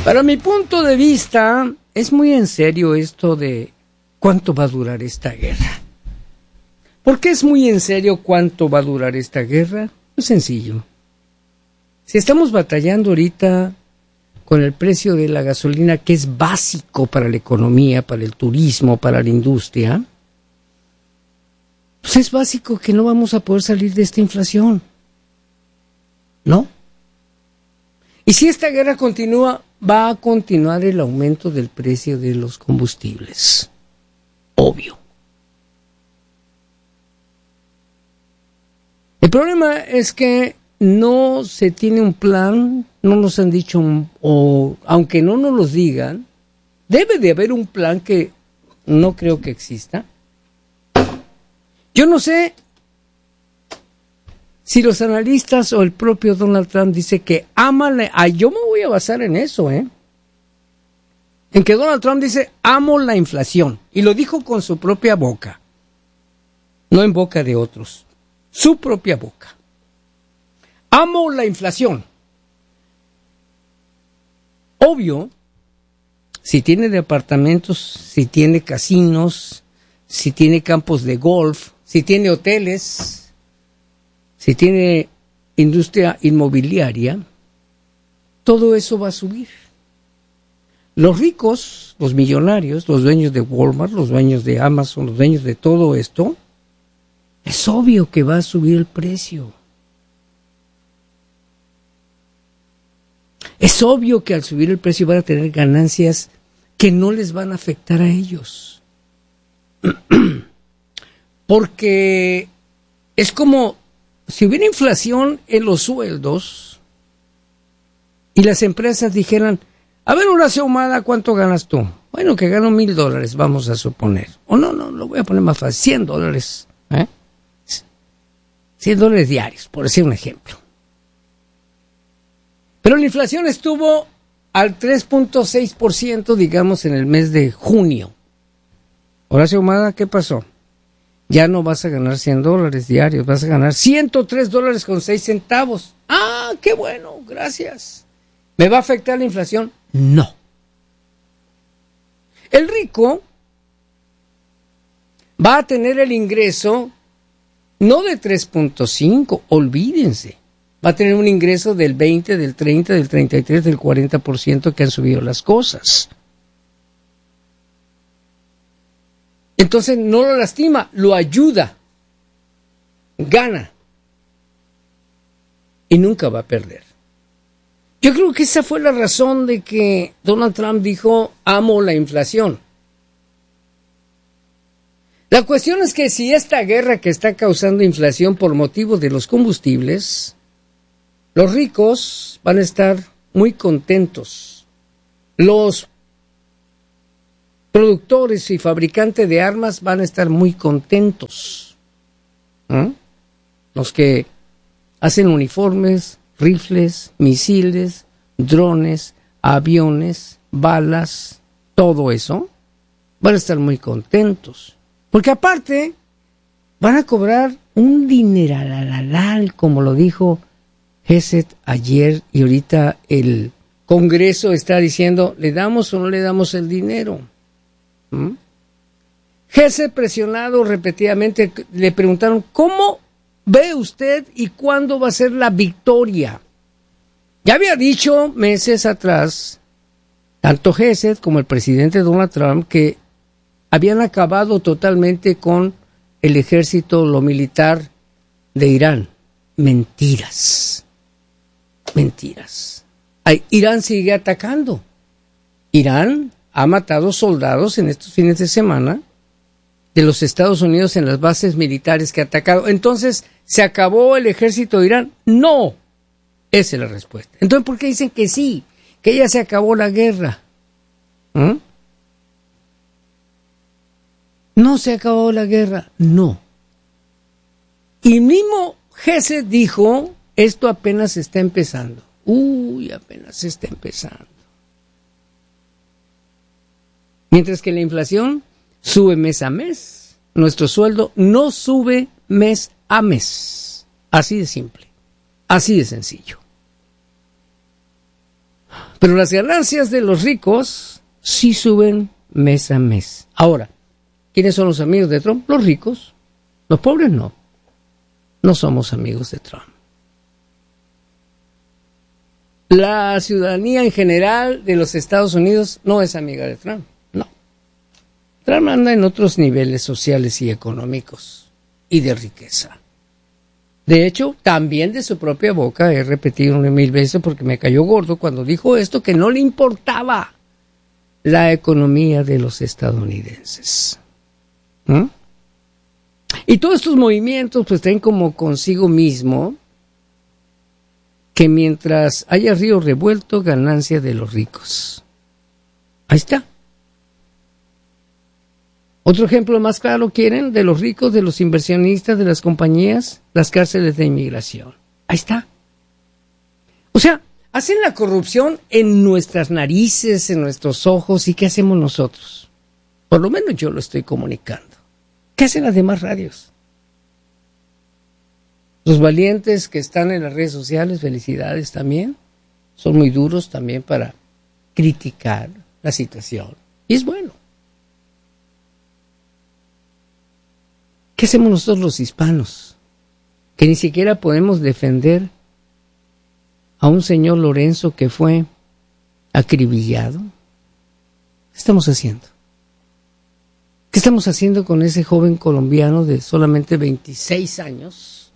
Para mi punto de vista, es muy en serio esto de cuánto va a durar esta guerra. ¿Por qué es muy en serio cuánto va a durar esta guerra? Es sencillo. Si estamos batallando ahorita con el precio de la gasolina, que es básico para la economía, para el turismo, para la industria, pues es básico que no vamos a poder salir de esta inflación, ¿no? Y si esta guerra continúa, va a continuar el aumento del precio de los combustibles. Obvio. El problema es que no se tiene un plan, no nos han dicho, o aunque no nos lo digan, debe de haber un plan que no creo que exista. Yo no sé si los analistas o el propio Donald Trump dice que ama yo me voy a basar en eso, en que Donald Trump dice, amo la inflación, y lo dijo con su propia boca, no en boca de otros, su propia boca. Amo la inflación. Obvio, si tiene departamentos, si tiene casinos, si tiene campos de golf, si tiene hoteles, si tiene industria inmobiliaria, todo eso va a subir. Los ricos, los millonarios, los dueños de Walmart, los dueños de Amazon, los dueños de todo esto, es obvio que va a subir el precio. Es obvio que al subir el precio van a tener ganancias que no les van a afectar a ellos. Porque es como si hubiera inflación en los sueldos y las empresas dijeran, a ver, Horacio Ahumada, ¿cuánto ganas tú? Bueno, que gano $1,000, vamos a suponer. O no, lo voy a poner más fácil, $100, $100 diarios, por decir un ejemplo. Pero la inflación estuvo al 3.6%, digamos, en el mes de junio. Horacio Ahumada, ¿qué pasó? Ya no vas a ganar $100 diarios, vas a ganar $103.06. ¡Ah, qué bueno! Gracias. ¿Me va a afectar la inflación? No. El rico va a tener el ingreso no de 3.5, olvídense. Va a tener un ingreso del 20, del 30, del 33, del 40% que han subido las cosas. Entonces no lo lastima, lo ayuda, gana y nunca va a perder. Yo creo que esa fue la razón de que Donald Trump dijo, amo la inflación. La cuestión es que si esta guerra que está causando inflación por motivo de los combustibles, los ricos van a estar muy contentos. Los productores y fabricantes de armas van a estar muy contentos. Los que hacen uniformes, rifles, misiles, drones, aviones, balas, todo eso, van a estar muy contentos. Porque aparte, van a cobrar un dineral, como lo dijo Gesset ayer, y ahorita el Congreso está diciendo, ¿le damos o no le damos el dinero? Gesset, presionado repetidamente, le preguntaron, ¿cómo ve usted y cuándo va a ser la victoria? Ya había dicho meses atrás, tanto Gesset como el presidente Donald Trump, que habían acabado totalmente con el ejército, lo militar de Irán. Mentiras. Irán sigue atacando. Irán ha matado soldados en estos fines de semana de los Estados Unidos en las bases militares que ha atacado. Entonces, ¿se acabó el ejército de Irán? No. Esa es la respuesta. Entonces, ¿por qué dicen que sí? Que ya se acabó la guerra. ¿No se acabó la guerra? No. Y mismo Gesset dijo, esto apenas está empezando. Apenas está empezando. Mientras que la inflación sube mes a mes, nuestro sueldo no sube mes a mes. Así de simple, así de sencillo. Pero las ganancias de los ricos sí suben mes a mes. Ahora, ¿quiénes son los amigos de Trump? Los ricos. Los pobres no. No somos amigos de Trump. La ciudadanía en general de los Estados Unidos no es amiga de Trump. No. Trump anda en otros niveles sociales y económicos y de riqueza. De hecho, también de su propia boca, he repetido 1000 veces porque me cayó gordo cuando dijo esto, que no le importaba la economía de los estadounidenses. Y todos estos movimientos pues traen como consigo mismo que mientras haya río revuelto, ganancia de los ricos. Ahí está. Otro ejemplo más claro, ¿quieren? De los ricos, de los inversionistas, de las compañías, las cárceles de inmigración. Ahí está. O sea, hacen la corrupción en nuestras narices, en nuestros ojos, ¿y qué hacemos nosotros? Por lo menos yo lo estoy comunicando. ¿Qué hacen las demás radios? Los valientes que están en las redes sociales, felicidades también, son muy duros también para criticar la situación. Y es bueno. ¿Qué hacemos nosotros los hispanos? Que ni siquiera podemos defender a un señor Lorenzo que fue acribillado. ¿Qué estamos haciendo? ¿Qué estamos haciendo con ese joven colombiano de solamente 26 años?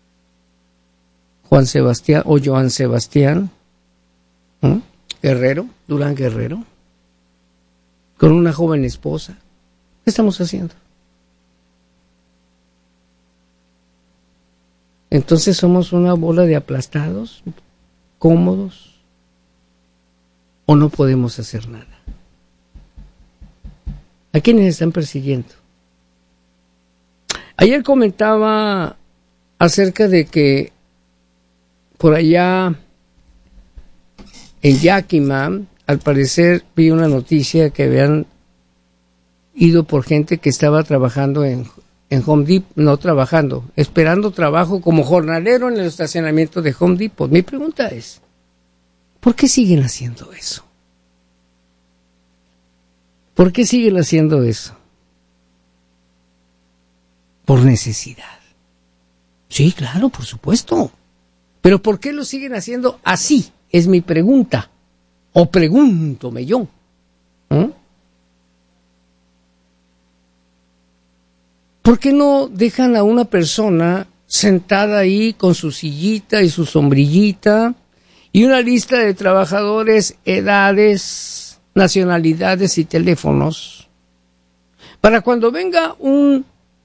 Joan Sebastián Guerrero, Durán Guerrero, con una joven esposa. ¿Qué estamos haciendo? Entonces somos una bola de aplastados, cómodos, o no podemos hacer nada. ¿A quiénes están persiguiendo? Ayer comentaba acerca de que por allá en Yakima, al parecer vi una noticia que habían ido por gente que estaba trabajando en Home Depot, no trabajando, esperando trabajo como jornalero en el estacionamiento de Home Depot. Mi pregunta es, ¿por qué siguen haciendo eso? ¿Por qué siguen haciendo eso? Por necesidad. Sí, claro, por supuesto. Pero ¿por qué lo siguen haciendo así? Es mi pregunta. O pregúntome yo. ¿Por qué no dejan a una persona sentada ahí con su sillita y su sombrillita y una lista de trabajadores, edades, nacionalidades y teléfonos, para cuando venga un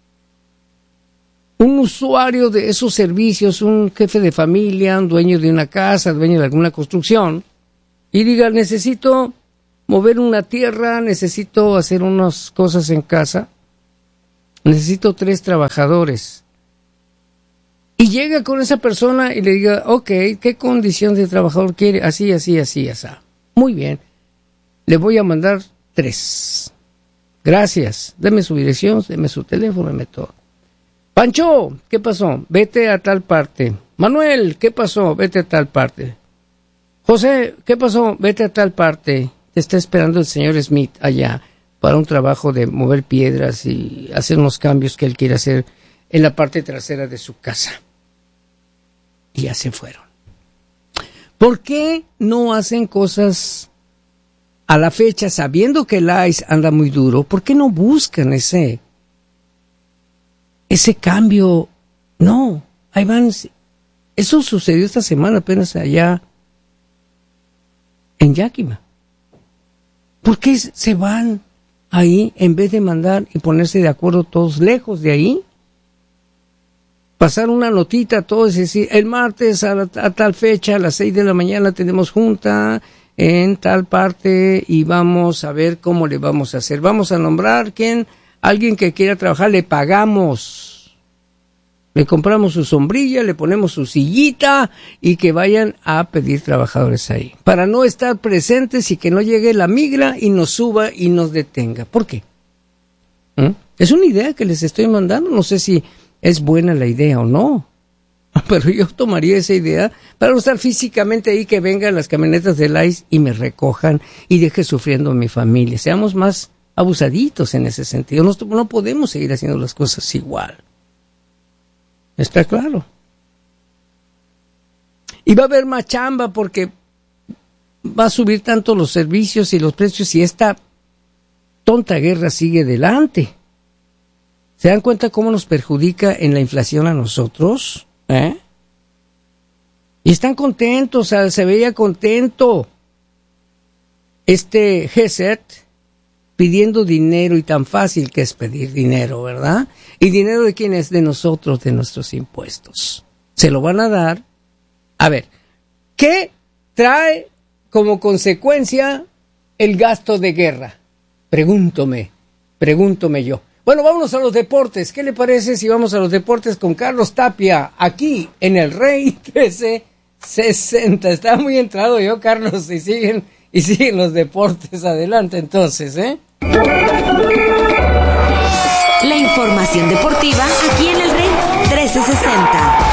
usuario de esos servicios, un jefe de familia, un dueño de una casa, dueño de alguna construcción, y diga, necesito mover una tierra, necesito hacer unas cosas en casa, necesito 3 trabajadores, y llega con esa persona y le diga, ok, ¿qué condición de trabajador quiere? Así, así, así, así. Muy bien, le voy a mandar 3. Gracias, deme su dirección, deme su teléfono, deme todo. Pancho, ¿qué pasó? Vete a tal parte. Manuel, ¿qué pasó? Vete a tal parte. José, ¿qué pasó? Vete a tal parte. Te está esperando el señor Smith allá para un trabajo de mover piedras y hacer unos cambios que él quiere hacer en la parte trasera de su casa. Y ya se fueron. ¿Por qué no hacen cosas a la fecha, sabiendo que el ICE anda muy duro? ¿Por qué no buscan ese cambio? No, ahí van. Eso sucedió esta semana apenas allá en Yakima. ¿Por qué se van ahí en vez de mandar y ponerse de acuerdo todos lejos de ahí? Pasar una notita a todos y decir, el martes a tal fecha, a las 6 de la mañana tenemos junta en tal parte y vamos a ver cómo le vamos a hacer. Vamos a nombrar alguien que quiera trabajar, le pagamos. Le compramos su sombrilla, le ponemos su sillita y que vayan a pedir trabajadores ahí. Para no estar presentes y que no llegue la migra y nos suba y nos detenga. ¿Por qué? Es una idea que les estoy mandando. No sé si es buena la idea o no. Pero yo tomaría esa idea para no estar físicamente ahí, que vengan las camionetas del ICE y me recojan y deje sufriendo a mi familia. Seamos más abusaditos en ese sentido. No podemos seguir haciendo las cosas igual. ¿Está claro? Y va a haber más chamba porque va a subir tanto los servicios y los precios y esta tonta guerra sigue adelante. ¿Se dan cuenta cómo nos perjudica en la inflación a nosotros? Y están contentos, se veía contento Gesset pidiendo dinero, y tan fácil que es pedir dinero, ¿verdad? ¿Y dinero de quién es? De nosotros, de nuestros impuestos. Se lo van a dar. A ver, ¿qué trae como consecuencia el gasto de guerra? Pregúntome yo. Bueno, vámonos a los deportes. ¿Qué le parece si vamos a los deportes con Carlos Tapia, aquí en el Rey 1360? Está muy entrado yo, Carlos, y siguen los deportes. Adelante, entonces, La información deportiva aquí en el Rey 1360.